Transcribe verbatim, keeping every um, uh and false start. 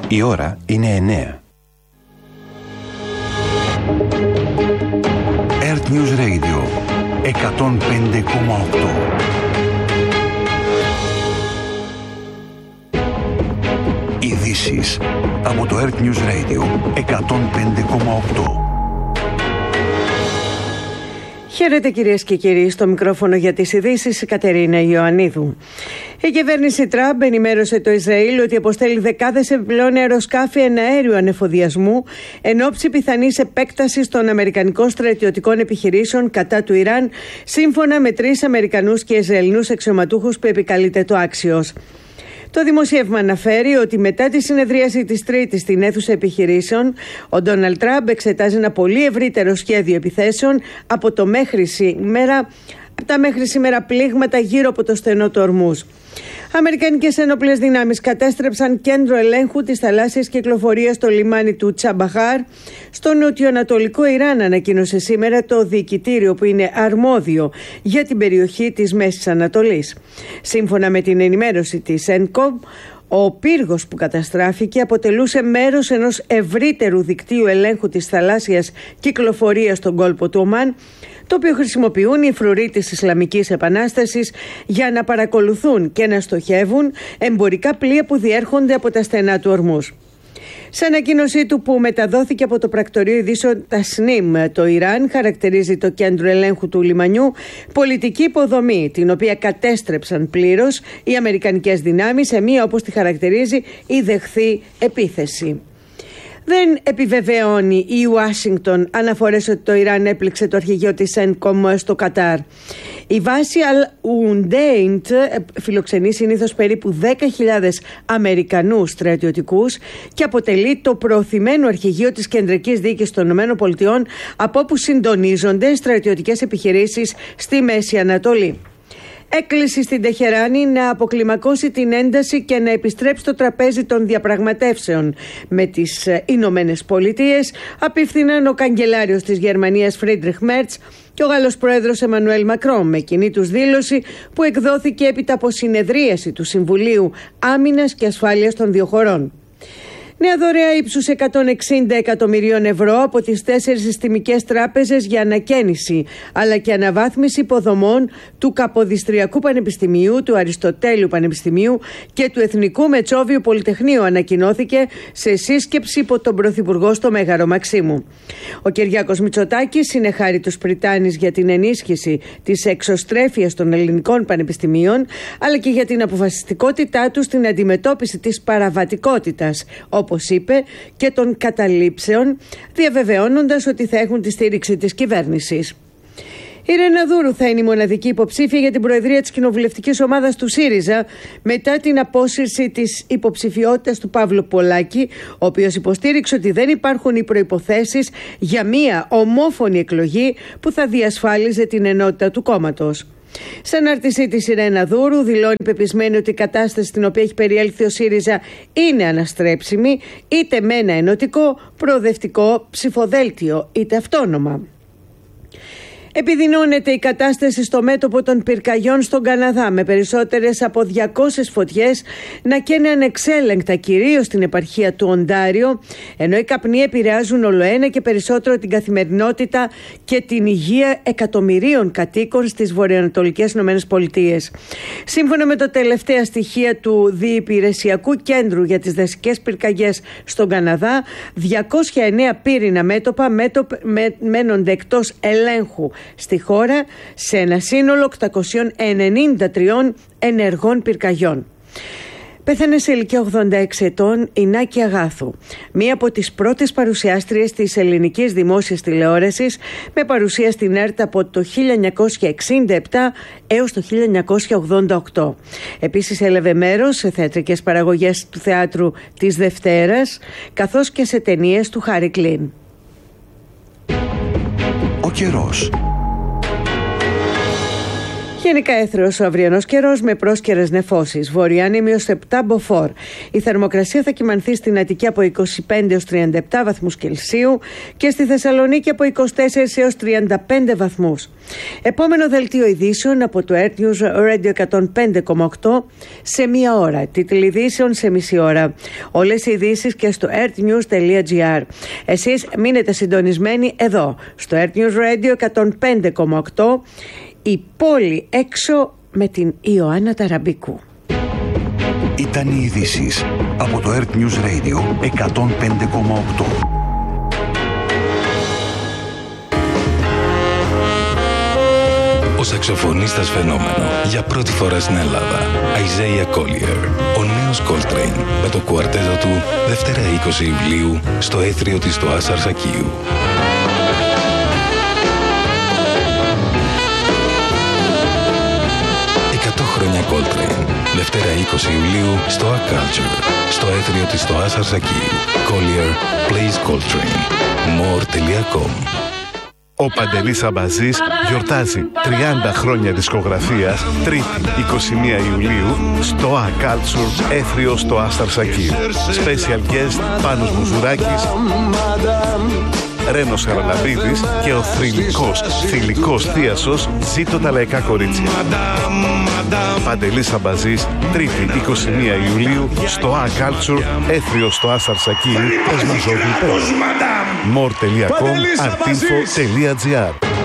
Η ώρα είναι εννέα. Earth News Radio εκατόν πέντε κόμμα οκτώ. Ειδήσεις από το Earth News Radio εκατόν πέντε κόμμα οκτώ. Χαίρετε κυρίες και κύριοι, στο μικρόφωνο για τις ειδήσεις η Κατερίνα Ιωαννίδου. Η κυβέρνηση Τραμπ ενημέρωσε το Ισραήλ ότι αποστέλει δεκάδες επιπλέον αεροσκάφη εναέριου ανεφοδιασμού εν ώψη πιθανής επέκτασης των αμερικανικών στρατιωτικών επιχειρήσεων κατά του Ιράν, σύμφωνα με τρεις Αμερικανούς και Ισραηλινούς αξιωματούχους που επικαλείται το Axios. Το δημοσίευμα αναφέρει ότι μετά τη συνεδρίαση της Τρίτης στην αίθουσα επιχειρήσεων, ο Ντόναλντ Τραμπ εξετάζει ένα πολύ ευρύτερο σχέδιο επιθέσεων από, το μέχρι σήμερα, από τα μέχρι σήμερα πλήγματα γύρω από το στενό του Ορμούζ. Αμερικανικές ένοπλες δυνάμεις κατέστρεψαν κέντρο ελέγχου της θαλάσσιας κυκλοφορίας στο λιμάνι του Τσαμπαχάρ στο νοτιοανατολικό Ιράν, ανακοίνωσε σήμερα το διοικητήριο που είναι αρμόδιο για την περιοχή της Μέσης Ανατολής. Σύμφωνα με την ενημέρωση της ΕΝΚΟΜ, ο πύργος που καταστράφηκε αποτελούσε μέρος ενός ευρύτερου δικτύου ελέγχου της θαλάσσιας κυκλοφορίας στον κόλπο του Ομάν, το οποίο χρησιμοποιούν οι φρουροί της Ισλαμικής Επανάστασης για να παρακολουθούν και να στοχεύουν εμπορικά πλοία που διέρχονται από τα στενά του Ορμούζ. Σε ανακοίνωσή του που μεταδόθηκε από το πρακτορείο ειδήσεων Τασνίμ, το Ιράν χαρακτηρίζει το κέντρο ελέγχου του λιμανιού πολιτική υποδομή, την οποία κατέστρεψαν πλήρως οι αμερικανικές δυνάμεις σε μία, όπως τη χαρακτηρίζει, η δεχθή επίθεση. Δεν επιβεβαιώνει η Ουάσιγκτον αναφορές ότι το Ιράν έπληξε το αρχηγείο της ΕΝΚΟΜ στο Κατάρ. Η βάση Al-Udeid φιλοξενεί συνήθως περίπου δέκα χιλιάδες Αμερικανούς στρατιωτικούς και αποτελεί το προωθημένο αρχηγείο της κεντρικής διοίκησης των ΗΠΑ, από όπου συντονίζονται στρατιωτικές επιχειρήσεις στη Μέση Ανατολή. Έκκληση στην Τεχεράνη να αποκλιμακώσει την ένταση και να επιστρέψει στο τραπέζι των διαπραγματεύσεων με τις Ηνωμένες Πολιτείες απίφθηναν ο καγκελάριος της Γερμανίας Φρίντριχ Μέρτς και ο Γάλλος πρόεδρος Εμμανουέλ Μακρόν, με κοινή τους δήλωση που εκδόθηκε έπειτα από συνεδρίαση του Συμβουλίου Άμυνας και Ασφάλειας των δύο χωρών. Νέα δωρεά ύψους εκατόν εξήντα εκατομμυρίων ευρώ από τις τέσσερις συστημικές τράπεζες για ανακαίνιση αλλά και αναβάθμιση υποδομών του Καποδιστριακού Πανεπιστημίου, του Αριστοτέλειου Πανεπιστημίου και του Εθνικού Μετσόβιου Πολυτεχνείου ανακοινώθηκε σε σύσκεψη υπό τον Πρωθυπουργό στο Μέγαρο Μαξίμου. Ο Κυριάκος Μητσοτάκης συνεχάρει τους Πριτάνης για την ενίσχυση της εξωστρέφειας των ελληνικών πανεπιστημίων αλλά και για την αποφασιστικότητά τους στην αντιμετώπιση της παραβατικότητας, όπως είπε, και των καταλήψεων, διαβεβαιώνοντας ότι θα έχουν τη στήριξη της κυβέρνησης. Η Ρένα Δούρου θα είναι η μοναδική υποψήφια για την προεδρία της κοινοβουλευτικής ομάδας του ΣΥΡΙΖΑ μετά την απόσυρση της υποψηφιότητας του Παύλου Πολάκη, ο οποίος υποστήριξε ότι δεν υπάρχουν οι προϋποθέσεις για μία ομόφωνη εκλογή που θα διασφάλιζε την ενότητα του κόμματος. Σε ανάρτησή της, η Ρένα Δούρου δηλώνει πεπισμένη ότι η κατάσταση στην οποία έχει περιέλθει ο ΣΥΡΙΖΑ είναι αναστρέψιμη, είτε με ένα ενωτικό προοδευτικό ψηφοδέλτιο, είτε αυτόνομα. Επιδεινώνεται η κατάσταση στο μέτωπο των πυρκαγιών στον Καναδά, με περισσότερες από διακόσιες φωτιές να καίνε ανεξέλεγκτα, κυρίως στην επαρχία του Οντάριο, ενώ οι καπνοί επηρεάζουν ολοένα και περισσότερο την καθημερινότητα και την υγεία εκατομμυρίων κατοίκων στις βορειοανατολικές ΗΠΑ. Σύμφωνα με τα τελευταία στοιχεία του Διυπηρεσιακού Κέντρου για τις Δασικές Πυρκαγιές στον Καναδά, διακόσια εννέα πύρινα μέτωπα μένονται εκτός ελέγχου στη χώρα σε ένα σύνολο οκτακόσια ενενήντα τρία ενεργών πυρκαγιών. Πέθανε σε ηλικία ογδόντα έξι ετών η Νάκη Αγάθου, μία από τις πρώτες παρουσιάστριες της ελληνικής δημόσιας τηλεόρασης, με παρουσία στην ΕΡΤ από το χίλια εννιακόσια εξήντα επτά έως το χίλια εννιακόσια ογδόντα οκτώ. Επίσης έλαβε μέρος σε θεατρικές παραγωγές του θεάτρου της Δευτέρας, καθώς και σε ταινίες του Χάρη Κλίν. Ο καιρός. Γενικά έθρεος ο αυριανός καιρός με πρόσκαιρες νεφώσεις. Βορειάνη μείος επτά μποφόρ. Η θερμοκρασία θα κυμανθεί στην Αττική από είκοσι πέντε έως τριάντα επτά βαθμούς Κελσίου και στη Θεσσαλονίκη από είκοσι τέσσερα έως τριάντα πέντε βαθμούς. Επόμενο δελτίο ειδήσεων από το Earth News Radio εκατόν πέντε κόμμα οκτώ σε μία ώρα. Τίτλοι ειδήσεων σε μισή ώρα. Όλες οι ειδήσεις και στο earthnews.gr. Εσείς μείνετε συντονισμένοι εδώ στο Earth News Radio εκατόν πέντε κόμμα οκτώ. Η πόλη έξω με την Ιωάννα Ταραμπίκου. Ήταν οι ειδήσεις από το Earth News Radio εκατόν πέντε κόμμα οκτώ. Ο σαξοφωνίστας φαινόμενο για πρώτη φορά στην Ελλάδα, Isaiah Collier, ο νέος Coltrane, με το κουαρτέτο του Δευτέρα είκοσι Ιουλίου στο έθριο της του Ασαρσακίου. εκατό χρόνια Coltrane, Δευτέρα είκοσι Ιουλίου στο A Culture, στο έθριο της του Ασαρσακίου. Collier plays Coltrane. more τελεία com. Ο Παντελής Αμπαζής γιορτάζει τριάντα χρόνια δισκογραφίας, Τρίτη είκοσι μία Ιουλίου στο A Culture, έθριο στο Ασαρσακίου. Special guest Πάνος Μουζουράκης, Ρένος Χαραλαμπίδης και ο θρυλικός, θηλυκός θίασος Ζήτω τα λαϊκά κορίτσια. Παντελής Αμπαζής, Τρίτη είκοσι μία Ιουλίου στο A Culture, έθριο στο Ασαρσακίου, Εσμαζόγλου πέντε. more τελεία com, artinfo τελεία gr.